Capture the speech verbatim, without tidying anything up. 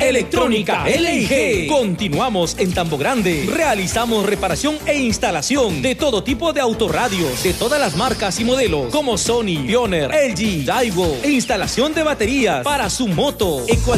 Electrónica L I G. Continuamos en Tambo Grande. Realizamos reparación e instalación de todo tipo de autorradios, de todas las marcas y modelos, como Sony, Pioneer, L G, Daiwo, e instalación de baterías para su moto.